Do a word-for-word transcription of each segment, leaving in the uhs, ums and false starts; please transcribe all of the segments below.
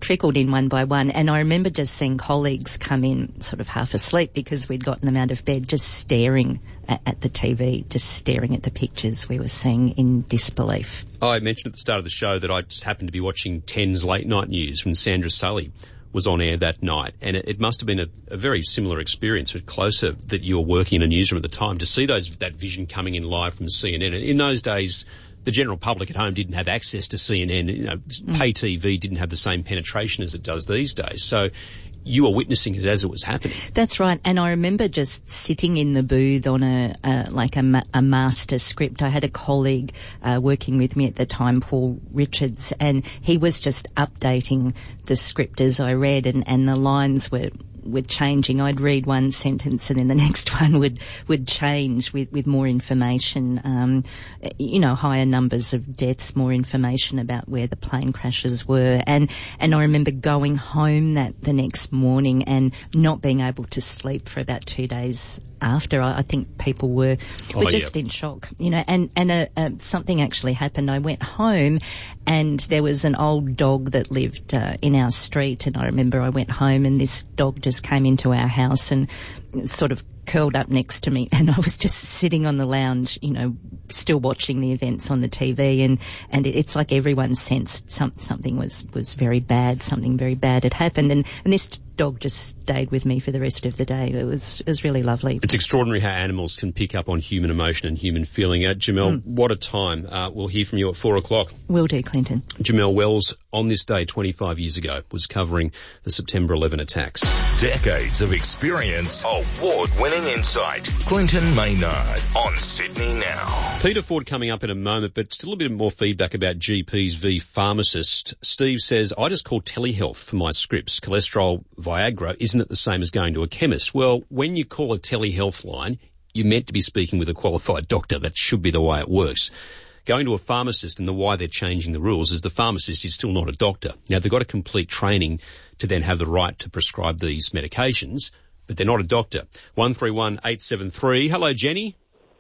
trickled in one by one. And I remember just seeing colleagues come in sort of half asleep because we'd gotten them out of bed, just staring at, at the T V, just staring at the pictures we were seeing in disbelief. I mentioned at the start of the show that I just happened to be watching Ten's Late Night News when Sandra Sully was on air that night, and it, it must have been a, a very similar experience, but closer, that you were working in a newsroom at the time, to see those that vision coming in live from C N N. And in those days, the general public at home didn't have access to C N N. You know, mm. pay T V didn't have the same penetration as it does these days. So you were witnessing it as it was happening. That's right. And I remember just sitting in the booth on a, a like a, ma- a master script. I had a colleague uh, working with me at the time, Paul Richards, and he was just updating the script as I read, and, and the lines were were changing. I'd read one sentence and then the next one would, would change with, with more information, um, you know, higher numbers of deaths, more information about where the plane crashes were. And, and I remember going home that the next morning and not being able to sleep for about two days after. I, I think people were, were oh, just yeah. in shock, you know, and, and a, a, something actually happened. I went home and there was an old dog that lived uh, in our street, and I remember I went home and this dog just came into our house and sort of curled up next to me, and I was just sitting on the lounge, you know, still watching the events on the T V, and, and it's like everyone sensed some, something was, was very bad, something very bad had happened, and, and this dog just stayed with me for the rest of the day. It was, it was really lovely. It's extraordinary how animals can pick up on human emotion and human feeling. Uh, Jamelle, mm. what a time. Uh, we'll hear from you at four o'clock. Will do, Clinton. Jamelle Wells, on this day twenty-five years ago, was covering the September eleventh attacks. Decades of experience, award-winning insight. Clinton Maynard on Sydney Now. Peter Ford coming up in a moment, but still a bit more feedback about G Ps v pharmacist. Steve says, I just call telehealth for my scripts. Cholesterol, Viagra, isn't it the same as going to a chemist? Well, when you call a telehealth line, you're meant to be speaking with a qualified doctor. That should be the way it works. Going to a pharmacist, and the why they're changing the rules is the pharmacist is still not a doctor. Now, they've got to complete training to then have the right to prescribe these medications, but they're not a doctor. one three one eight seven three. Hello, Jenny.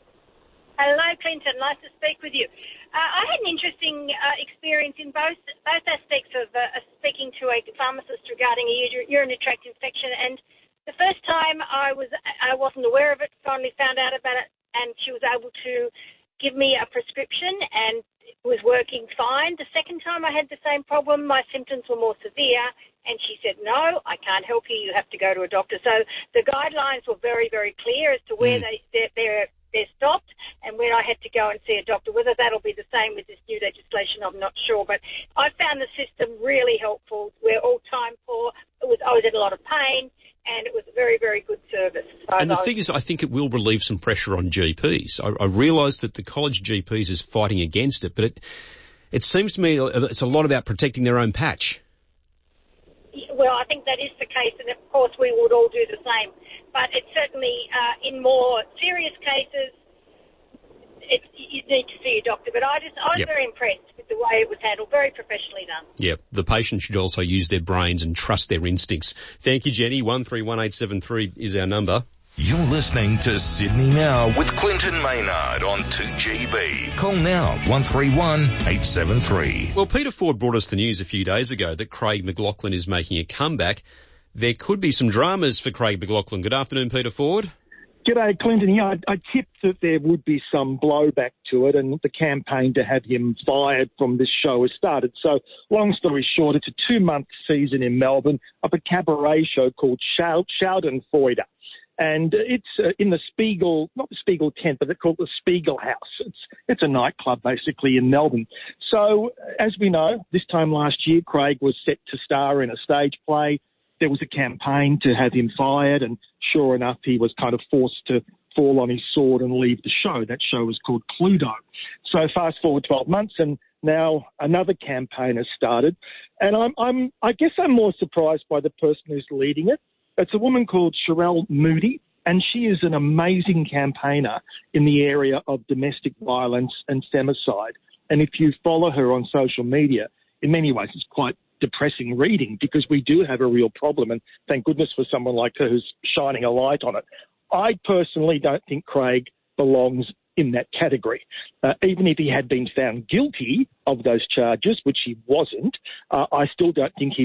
Hello, Clinton. Nice to speak with you. Uh, I had an interesting uh, experience in both both aspects of uh, speaking to a pharmacist regarding a ur- urinary tract infection. And the first time I was I wasn't aware of it, finally found out about it, and she was able to give me a prescription and it was working fine. The second time I had the same problem, my symptoms were more severe, and she said, no, I can't help you, you have to go to a doctor. So the guidelines were very, very clear as to where mm. they, they're, they're, they're stopped and when I had to go and see a doctor. Whether that'll be the same with this new legislation, I'm not sure. But I found the system really helpful. We're all time poor. It was, I was in a lot of pain, and it was a very, very good service. So and the thing is, I think it will relieve some pressure on G Ps. I, I realise that the college G Ps is fighting against it, but it it seems to me it's a lot about protecting their own patch. Well, I think that is the case, and of course we would all do the same. But it's certainly, uh, in more serious cases, it, you need to see a doctor. But I just, I was yep. very impressed with the way it was handled, very professionally done. Yeah, the patient should also use their brains and trust their instincts. Thank you, Jenny. one three one eight seven three is our number. You're listening to Sydney Now with Clinton Maynard on two G B. Call now, one three one eight seven three. Well, Peter Ford brought us the news a few days ago that Craig McLachlan is making a comeback. There could be some dramas for Craig McLachlan. Good afternoon, Peter Ford. G'day, Clinton. Yeah, I, I tipped that there would be some blowback to it, and the campaign to have him fired from this show has started. So, long story short, it's a two-month season in Melbourne of a cabaret show called Schadenfreude. And it's uh, in the Spiegel, not the Spiegel tent, but it's called the Spiegel House. It's it's a nightclub, basically, in Melbourne. So, as we know, this time last year, Craig was set to star in a stage play. There was a campaign to have him fired, and sure enough, he was kind of forced to fall on his sword and leave the show. That show was called Cluedo. So fast forward twelve months, and now another campaign has started. And I'm, I'm, I guess I'm more surprised by the person who's leading it. It's a woman called Sherelle Moody, and she is an amazing campaigner in the area of domestic violence and femicide. And if you follow her on social media, in many ways it's quite depressing reading because we do have a real problem, and thank goodness for someone like her who's shining a light on it. I personally don't think Craig belongs in that category. Uh, even if he had been found guilty of those charges, which he wasn't, uh, I still don't think he